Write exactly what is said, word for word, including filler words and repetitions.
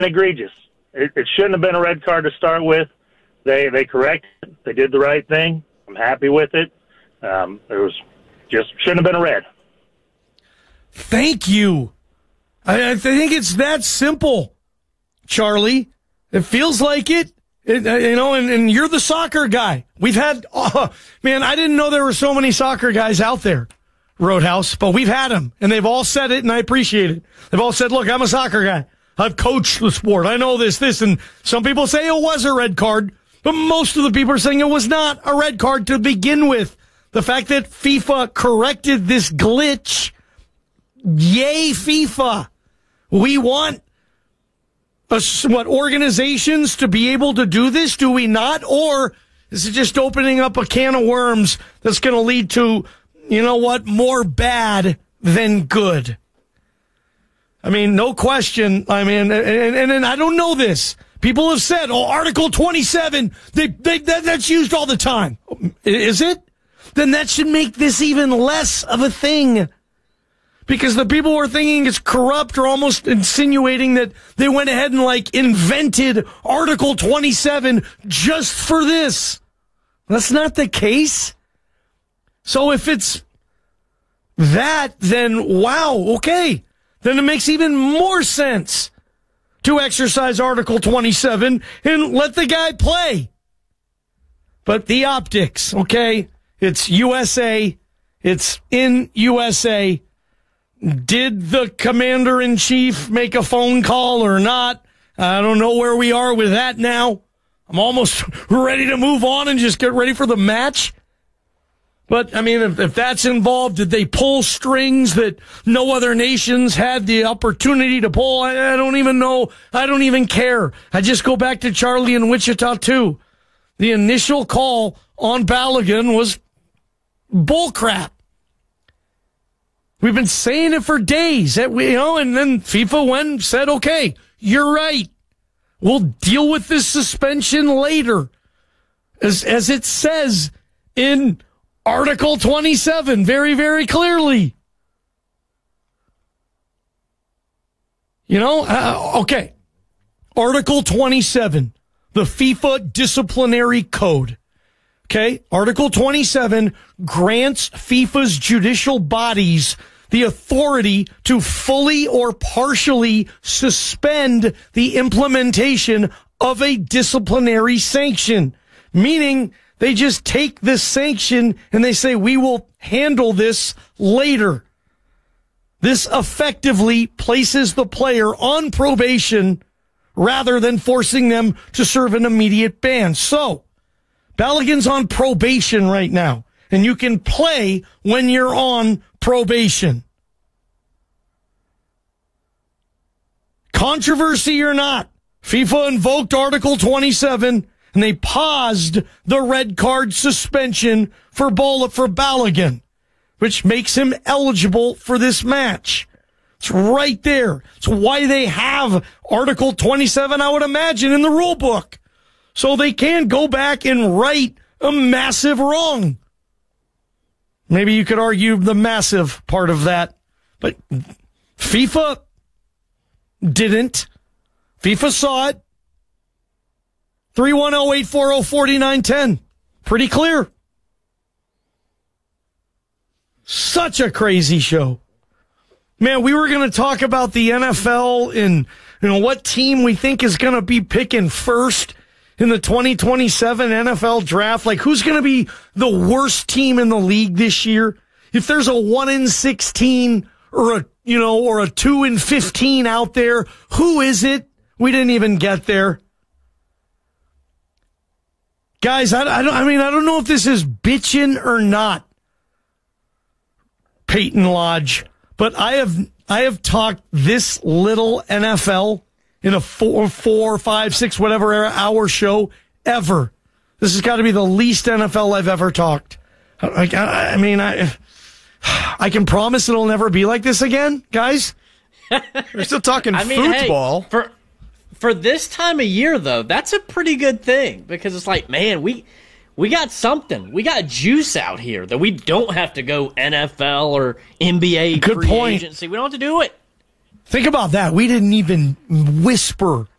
egregious. It, it shouldn't have been a red card to start with. They they corrected it. They did the right thing. I'm happy with it. Um, it was just shouldn't have been a red. Thank you. I, I think it's that simple, Charlie. It feels like it. It, uh, you know, and, and you're the soccer guy. We've had, oh, man, I didn't know there were so many soccer guys out there, Roadhouse, but we've had them, and they've all said it, and I appreciate it. They've all said, look, I'm a soccer guy. I've coached the sport. I know this, this, and some people say it was a red card, but most of the people are saying it was not a red card to begin with. The fact that FIFA corrected this glitch, yay, FIFA. We want uh, what organizations to be able to do this, do we not? Or is it just opening up a can of worms that's going to lead to, you know what, more bad than good? I mean, no question. I mean, and, and, and I don't know this. People have said, oh, Article twenty-seven, they, they, that, that's used all the time. Is it? Then that should make this even less of a thing. Because the people who are thinking it's corrupt are almost insinuating that they went ahead and, like, invented Article twenty-seven just for this. That's not the case. So if it's that, then wow, okay. Then it makes even more sense to exercise Article twenty-seven and let the guy play. But the optics, okay? It's U S A. It's in U S A. Did the commander-in-chief make a phone call or not? I don't know where we are with that now. I'm almost ready to move on and just get ready for the match. But, I mean, if, if that's involved, did they pull strings that no other nations had the opportunity to pull? I, I don't even know. I don't even care. I just go back to Charlie in Wichita, too. The initial call on Balogun was bullcrap. We've been saying it for days, that we, you know, and then FIFA went and said, okay, you're right. We'll deal with this suspension later. As, as it says in Article twenty-seven, very, very clearly. You know, uh, okay. Article twenty-seven, the FIFA disciplinary code. Okay, Article twenty-seven grants FIFA's judicial bodies the authority to fully or partially suspend the implementation of a disciplinary sanction, meaning they just take this sanction and they say, we will handle this later. This effectively places the player on probation rather than forcing them to serve an immediate ban. So, Balogun's on probation right now, and you can play when you're on probation. Controversy or not, FIFA invoked Article twenty-seven, and they paused the red card suspension for Bola for Balogun, which makes him eligible for this match. It's right there. It's why they have Article twenty-seven, I would imagine, in the rule book. So they can go back and right a massive wrong. Maybe you could argue the massive part of that. But FIFA didn't. FIFA saw it. three one zero, eight four zero, four nine one zero. Pretty clear. Such a crazy show. Man, we were going to talk about the N F L and, you know, what team we think is going to be picking first in the twenty twenty-seven N F L draft. Like, who's going to be the worst team in the league this year? If there's a one in sixteen or a, you know, or a two in fifteen out there, who is it? We didn't even get there. Guys, I, I don't, I mean, I don't know if this is bitching or not, Peyton Lodge, but I have, I have talked this little N F L in a four, four, five, six, whatever hour show ever. This has got to be the least N F L I've ever talked. I, I, I mean, I, I can promise it'll never be like this again, guys. We're still talking I mean, football. Hey, for for this time of year, though, that's a pretty good thing because it's like, man, we we got something. We got juice out here that we don't have to go N F L or N B A good free point. agency. We don't have to do it. Think about that. We didn't even whisper